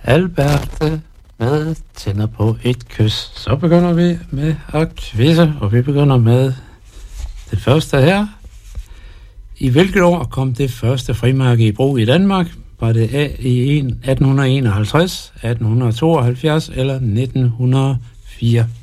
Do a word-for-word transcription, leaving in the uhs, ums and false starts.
Alberte med tænder på et kys. Så begynder vi med at quizze, og vi begynder med det første her. I hvilket år kom det første frimærke i brug i Danmark? Var det A i atten enoghalvtreds, atten tooghalvfjerds eller nitten hundrede og fire?